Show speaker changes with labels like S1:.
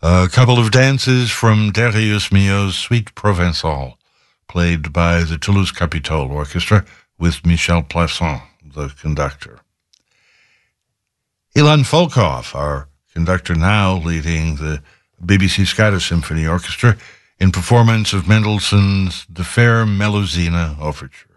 S1: A couple of dances from Darius Milhaud's Suite Provençale, played by the Toulouse Capitole Orchestra with Michel Plasson, the conductor. Ilan Volkov, our conductor now, leading the BBC Scottish Symphony Orchestra in performance of Mendelssohn's The Fair Melusina Overture.